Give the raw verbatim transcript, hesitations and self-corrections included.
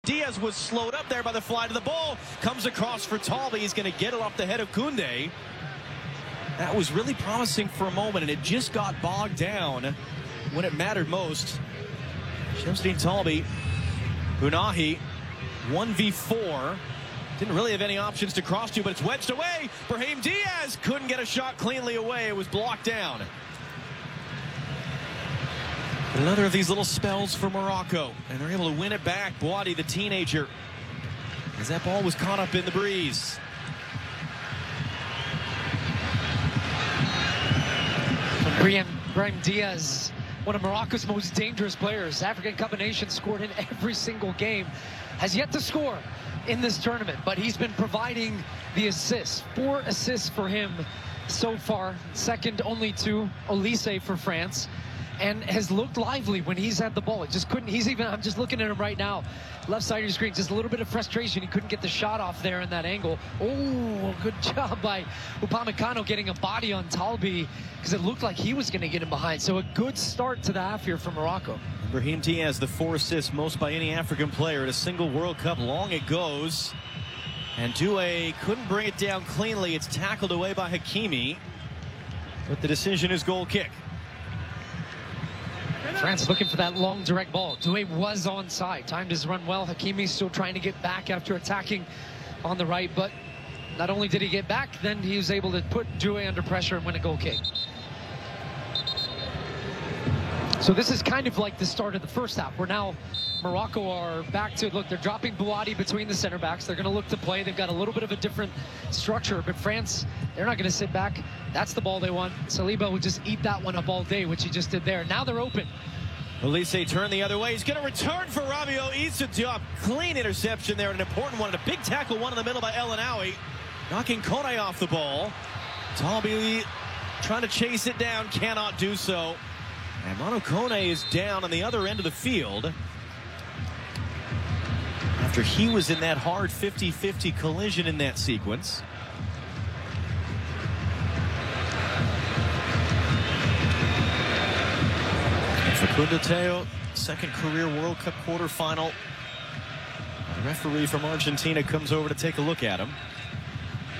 Diaz was slowed up there by the fly to the ball. Comes across for Talby. He's going to get it off the head of Koundé. That was really promising for a moment, and it just got bogged down when it mattered most. Shamsuddin Talby, Unahi, one v four. Didn't really have any options to cross to, but it's wedged away. Brahim Diaz couldn't get a shot cleanly away. It was blocked down. Another of these little spells for Morocco, and they're able to win it back. Bouhaddi, the teenager, as that ball was caught up in the breeze. Brahim, Brahim Diaz, one of Morocco's most dangerous players. African Cup of Nations, scored in every single game. Has yet to score in this tournament, but he's been providing the assists. Four assists for him so far, second only to Olise for France, and has looked lively when he's had the ball. It just couldn't, he's even, I'm just looking at him right now, left side of your screen, just a little bit of frustration. He couldn't get the shot off there in that angle. Oh, good job by Upamecano getting a body on Talby, because it looked like he was going to get him behind. So a good start to the half here for Morocco. Brahim Diaz, the four assists, most by any African player at a single World Cup. Long it goes, and Doué couldn't bring it down cleanly. It's tackled away by Hakimi, but the decision is goal kick. France looking for that long direct ball. Doué was onside. Timed his run well. Hakimi still trying to get back after attacking on the right, but not only did he get back, then he was able to put Doué under pressure and win a goal kick. So this is kind of like the start of the first half, where now Morocco are back to, look, they're dropping Bouhaddi between the center backs. They're going to look to play. They've got a little bit of a different structure, but France, they're not going to sit back. That's the ball they want. Saliba would just eat that one up all day, which he just did there. Now they're open. Olise turned the other way. He's going to return for Rabiot. Issa Diop. Clean interception there, an important one. And a big tackle, one in the middle by El Ainaoui, knocking Kone off the ball. Talby trying to chase it down, cannot do so. And Manu Kone is down on the other end of the field after he was in that hard fifty fifty collision in that sequence. Facundo Teo, second career World Cup quarterfinal. The referee from Argentina comes over to take a look at him.